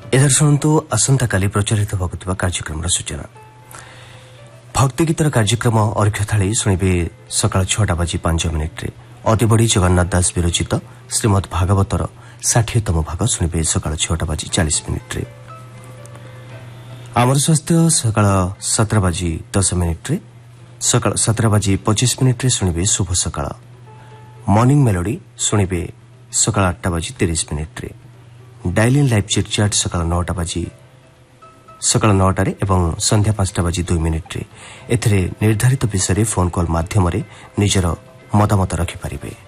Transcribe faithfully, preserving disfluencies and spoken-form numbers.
एधर शुणु आसंता काली प्रचारित होगा कार्यक्रम सूचना। भक्ति गीतर कार्यक्रम अर्घ्य थाली शुणे सका छटा बाजी पांच मिनिट्रे अतिबड़ी जगन्नाथ दास विरचित श्रीमद भागवतर षाठितम भाग शुणे सका छटा बाजी चालीस मिनिट्रे। आमर स्वास्थ्य सका सतर बाजी दस मिनिट्रे सका सतर बाजी पचीस मिनिट्रे शुणे शुभ सका। मॉर्निंग मेलोडी शुणे सका आठटा बाजी तीस मिनिट्रे। डायल इन लाइव चिटचाट सका नौटा बाजी सका नौटारे एवं संध्या पांचटा बाजी दुई मिनिट्रे एथिरे निर्धारित विषय फोन कॉल माध्यम निजर मतामत रखिपारिबे।